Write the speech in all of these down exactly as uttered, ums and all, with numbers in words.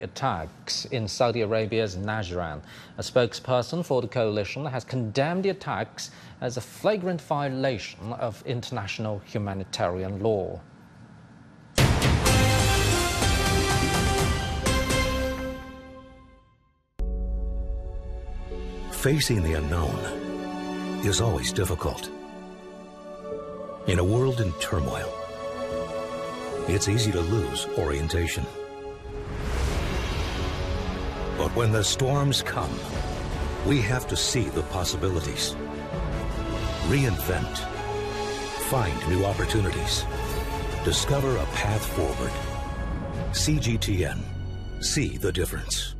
Attacks in Saudi Arabia's Najran. A spokesperson for the coalition has condemned the attacks as a flagrant violation of international humanitarian law. Facing the unknown is always difficult. In a world in turmoil, it's easy to lose orientation. But when the storms come, we have to see the possibilities, reinvent, find new opportunities, discover a path forward. C G T N. See the difference.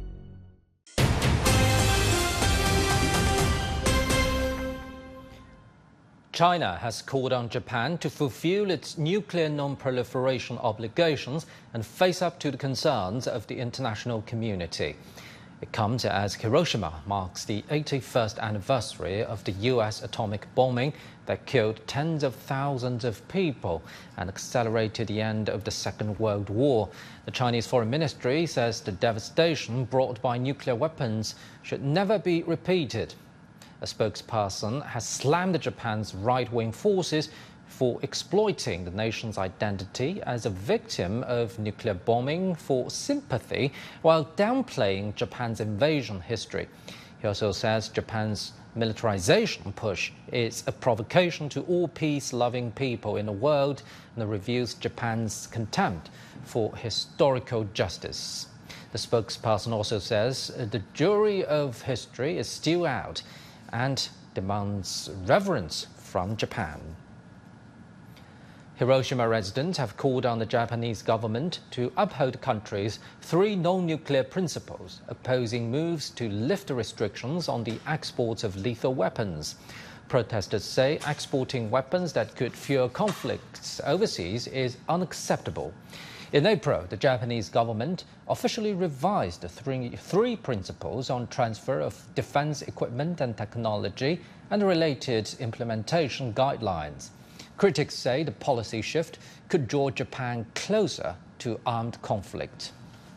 China has called on Japan to fulfill its nuclear non-proliferation obligations and face up to the concerns of the international community. It comes as Hiroshima marks the eighty-first anniversary of the U S atomic bombing that killed tens of thousands of people and accelerated the end of the Second World War. The Chinese Foreign Ministry says the devastation brought by nuclear weapons should never be repeated. A spokesperson has slammed Japan's right-wing forces for exploiting the nation's identity as a victim of nuclear bombing for sympathy while downplaying Japan's invasion history. He also says Japan's militarization push is a provocation to all peace-loving people in the world and reviews Japan's contempt for historical justice. The spokesperson also says the jury of history is still out and demands reverence from Japan. Hiroshima residents have called on the Japanese government to uphold the country's three non-nuclear principles, opposing moves to lift the restrictions on the exports of lethal weapons. Protesters say exporting weapons that could fuel conflicts overseas is unacceptable. In April, the Japanese government officially revised the three, three principles on transfer of defense equipment and technology and related implementation guidelines. Critics say the policy shift could draw Japan closer to armed conflict.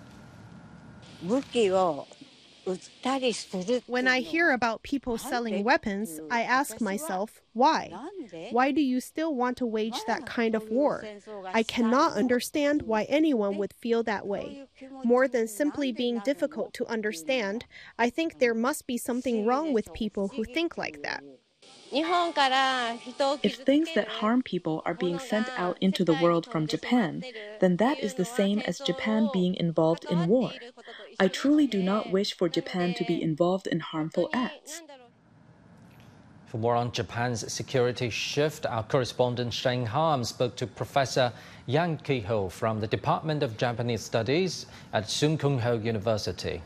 When I hear about people selling weapons, I ask myself, why? Why do you still want to wage that kind of war? I cannot understand why anyone would feel that way. More than simply being difficult to understand, I think there must be something wrong with people who think like that. If things that harm people are being sent out into the world from Japan, then that is the same as Japan being involved in war. I truly do not wish for Japan to be involved in harmful acts. For more on Japan's security shift, our correspondent Shane Harm spoke to Professor Yang Ki-ho from the Department of Japanese Studies at Sungkyunkho University.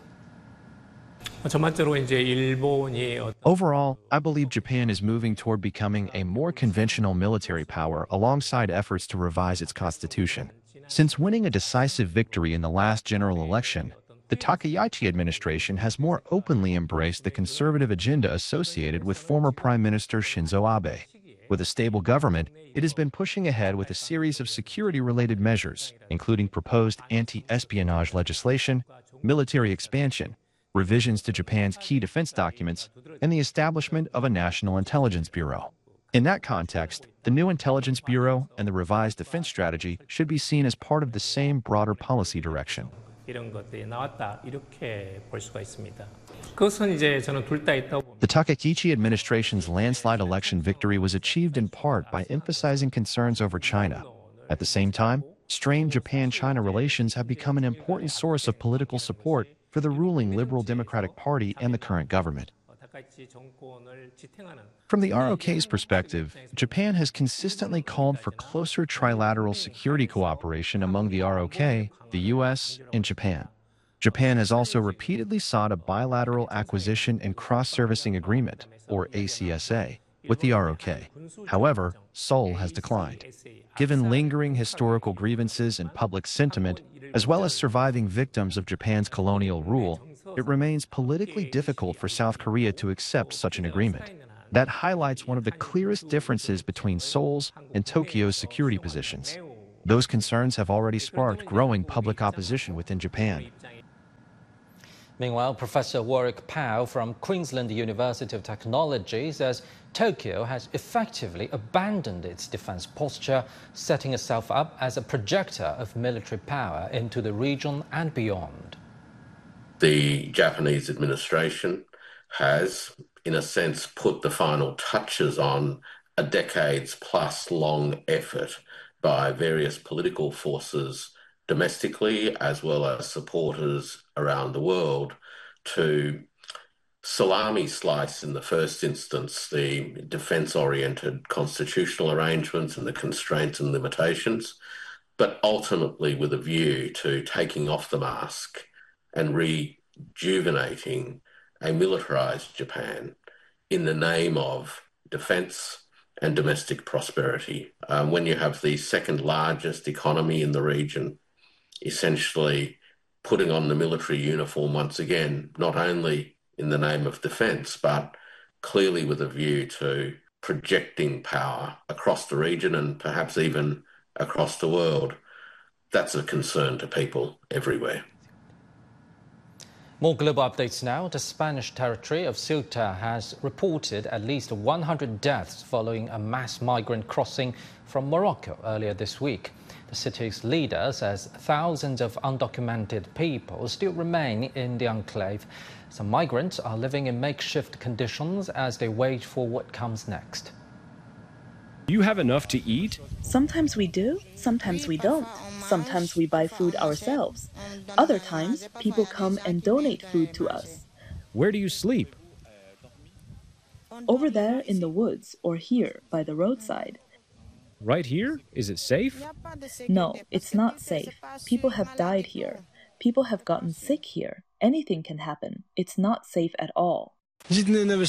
Overall, I believe Japan is moving toward becoming a more conventional military power alongside efforts to revise its constitution. Since winning a decisive victory in the last general election, the Takaichi administration has more openly embraced the conservative agenda associated with former Prime Minister Shinzo Abe. With a stable government, it has been pushing ahead with a series of security-related measures, including proposed anti-espionage legislation, military expansion, revisions to Japan's key defense documents, and the establishment of a National Intelligence Bureau. In that context, the new Intelligence Bureau and the revised defense strategy should be seen as part of the same broader policy direction. The Takaichi administration's landslide election victory was achieved in part by emphasizing concerns over China. At the same time, strained Japan-China relations have become an important source of political support for the ruling Liberal Democratic Party and the current government. From the R O K's perspective, Japan has consistently called for closer trilateral security cooperation among the R O K, the U S, and Japan. Japan has also repeatedly sought a bilateral acquisition and cross-servicing agreement, or A C S A, with the R O K. However, Seoul has declined. Given lingering historical grievances and public sentiment, as well as surviving victims of Japan's colonial rule, it remains politically difficult for South Korea to accept such an agreement. That highlights one of the clearest differences between Seoul's and Tokyo's security positions. Those concerns have already sparked growing public opposition within Japan. Meanwhile, Professor Warwick Powell from Queensland University of Technology says Tokyo has effectively abandoned its defense posture, setting itself up as a projector of military power into the region and beyond. The Japanese administration has, in a sense, put the final touches on a decades-plus long effort by various political forces domestically as well as supporters around the world to salami slice in the first instance the defence-oriented constitutional arrangements and the constraints and limitations, but ultimately with a view to taking off the mask and rejuvenating a militarised Japan in the name of defence and domestic prosperity. Um, when you have the second largest economy in the region, essentially putting on the military uniform once again, not only in the name of defence, but clearly with a view to projecting power across the region and perhaps even across the world. That's a concern to people everywhere. More global updates now. The Spanish territory of Ceuta has reported at least one hundred deaths following a mass migrant crossing from Morocco earlier this week. The city's leader says thousands of undocumented people still remain in the enclave. Some migrants are living in makeshift conditions as they wait for what comes next. Do you have enough to eat? Sometimes we do, sometimes we don't. Sometimes we buy food ourselves. Other times, people come and donate food to us. Where do you sleep? Over there in the woods or here by the roadside. Right here? Is it safe? No, it's not safe. People have died here. People have gotten sick here. Anything can happen. It's not safe at all. I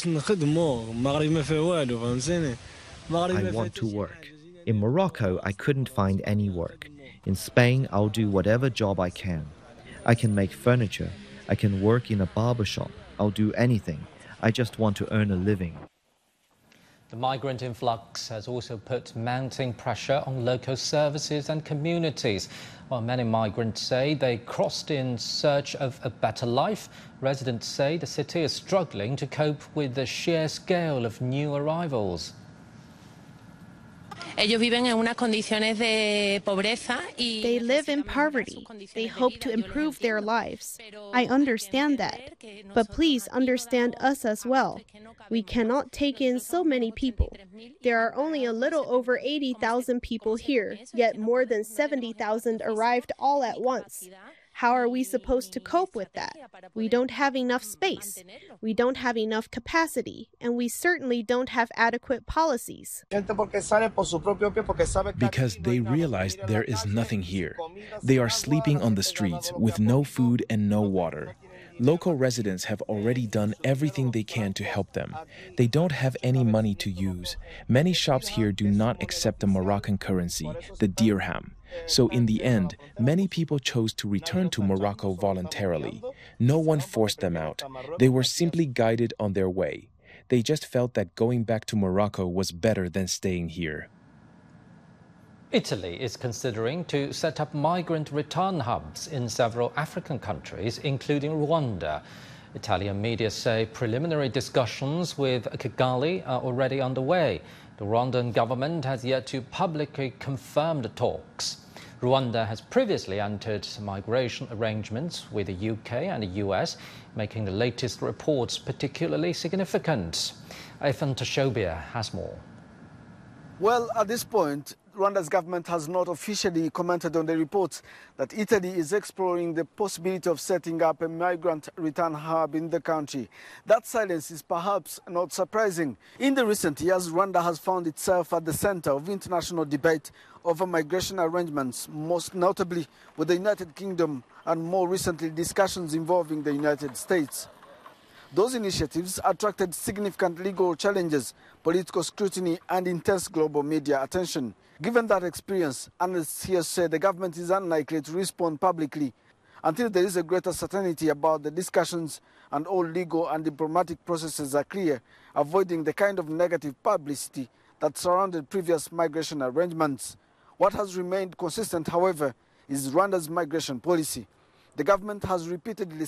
want to work. In Morocco, I couldn't find any work. In Spain, I'll do whatever job I can. I can make furniture. I can work in a barber shop. I'll do anything. I just want to earn a living. The migrant influx has also put mounting pressure on local services and communities. While many migrants say they crossed in search of a better life, residents say the city is struggling to cope with the sheer scale of new arrivals. They live in poverty. They hope to improve their lives. I understand that. But please understand us as well. We cannot take in so many people. There are only a little over eighty thousand people here, yet more than seventy thousand arrived all at once. How are we supposed to cope with that? We don't have enough space. We don't have enough capacity, and we certainly don't have adequate policies. Because they realize there is nothing here. They are sleeping on the streets with no food and no water. Local residents have already done everything they can to help them. They don't have any money to use. Many shops here do not accept the Moroccan currency, the dirham. So in the end, many people chose to return to Morocco voluntarily. No one forced them out. They were simply guided on their way. They just felt that going back to Morocco was better than staying here. Italy is considering to set up migrant return hubs in several African countries, including Rwanda. Italian media say preliminary discussions with Kigali are already underway. The Rwandan government has yet to publicly confirm the talks. Rwanda has previously entered migration arrangements with the U K and the U S, making the latest reports particularly significant. Ethan Tashobia has more. Well, at this point, Rwanda's government has not officially commented on the reports that Italy is exploring the possibility of setting up a migrant return hub in the country. That silence is perhaps not surprising. In the recent years, Rwanda has found itself at the center of international debate over migration arrangements, most notably with the United Kingdom and more recently discussions involving the United States. Those initiatives attracted significant legal challenges, political scrutiny and intense global media attention. Given that experience, analysts here say the government is unlikely to respond publicly until there is a greater certainty about the discussions and all legal and diplomatic processes are clear, avoiding the kind of negative publicity that surrounded previous migration arrangements. What has remained consistent, however, is Rwanda's migration policy. The government has repeatedly